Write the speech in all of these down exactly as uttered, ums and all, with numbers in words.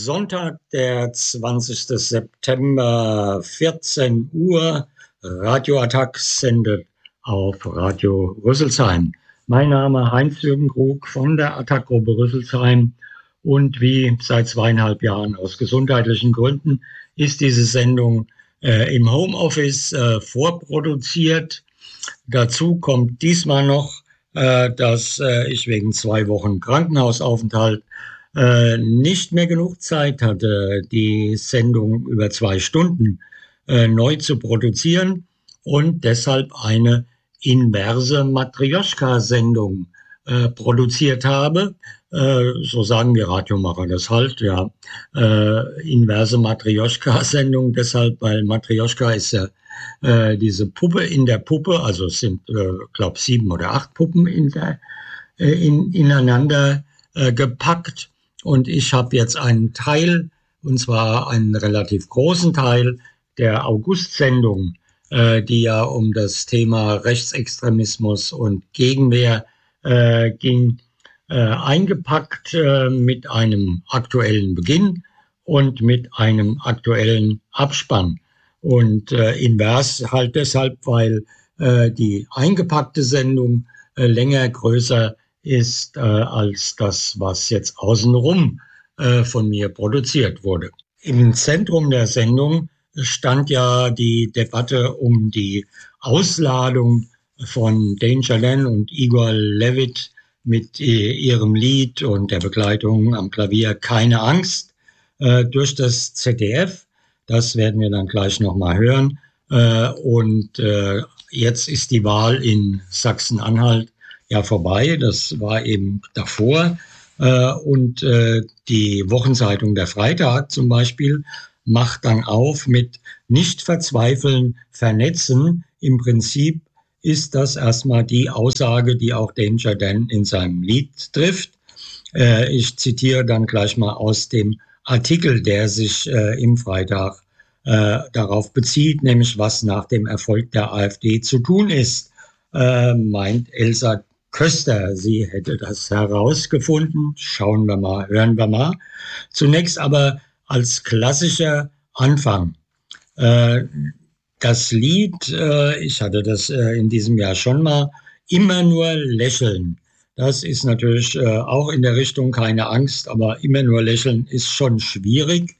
Sonntag, der zwanzigster September, vierzehn Uhr. Radio Attac sendet auf Radio Rüsselsheim. Mein Name Heinz-Jürgen Krug von der Attac-Gruppe Rüsselsheim. Und wie seit zweieinhalb Jahren aus gesundheitlichen Gründen ist diese Sendung äh, im Homeoffice äh, vorproduziert. Dazu kommt diesmal noch, äh, dass äh, ich wegen zwei Wochen Krankenhausaufenthalt äh, nicht mehr genug Zeit hatte, die Sendung über zwei Stunden äh, neu zu produzieren und deshalb eine inverse Matrjoschka-Sendung äh, produziert habe. Äh, so sagen wir Radiomacher das halt, ja. Äh, inverse Matrjoschka-Sendung, deshalb, weil Matrjoschka ist ja äh, diese Puppe in der Puppe, also es sind, äh, glaube sieben oder acht Puppen in der, äh, in, ineinander äh, gepackt. Und ich habe jetzt einen Teil, und zwar einen relativ großen Teil der August-Sendung, äh, die ja um das Thema Rechtsextremismus und Gegenwehr äh, ging, äh, eingepackt äh, mit einem aktuellen Beginn und mit einem aktuellen Abspann. Und äh, invers halt deshalb, weil äh, die eingepackte Sendung äh, länger, größer ist äh, als das, was jetzt außenrum äh, von mir produziert wurde. Im Zentrum der Sendung stand ja die Debatte um die Ausladung von Danger Dan und Igor Levit mit äh, ihrem Lied und der Begleitung am Klavier Keine Angst äh, durch das Z D F. Das werden wir dann gleich nochmal hören. Äh, und äh, jetzt ist die Wahl in Sachsen-Anhalt ja vorbei. Das war eben davor. Äh, und äh, die Wochenzeitung Der Freitag zum Beispiel macht dann auf mit nicht verzweifeln, vernetzen. Im Prinzip ist das erstmal die Aussage, die auch Danger Dan in seinem Lied trifft. Äh, ich zitiere dann gleich mal aus dem Artikel, der sich äh, im Freitag äh, darauf bezieht, nämlich was nach dem Erfolg der AfD zu tun ist, äh, meint Elsa Köster, sie hätte das herausgefunden. Schauen wir mal, hören wir mal. Zunächst aber als klassischer Anfang. Äh, das Lied, äh, ich hatte das äh, in diesem Jahr schon mal, immer nur lächeln. Das ist natürlich äh, auch in der Richtung keine Angst, aber immer nur lächeln ist schon schwierig.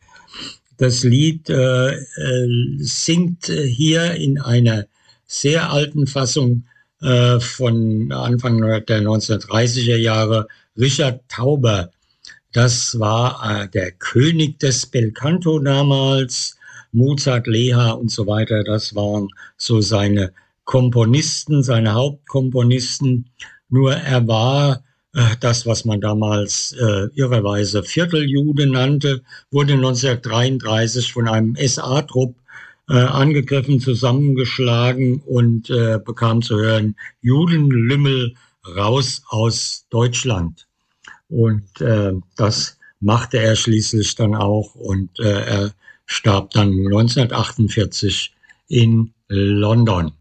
Das Lied äh, äh, singt hier in einer sehr alten Fassung äh, von Anfang der neunzehnhundertdreißiger Jahre Richard Tauber. Das war äh, der König des Belcanto damals, Mozart, Leha und so weiter. Das waren so seine Komponisten, seine Hauptkomponisten. Nur er war äh, das, was man damals äh, irrerweise Vierteljude nannte, wurde neunzehnhundertdreiunddreißig von einem S A-Trupp äh, angegriffen, zusammengeschlagen und äh, bekam zu hören, Judenlümmel raus aus Deutschland. Und äh, das machte er schließlich dann auch und äh, er starb dann neunzehnhundertachtundvierzig in London.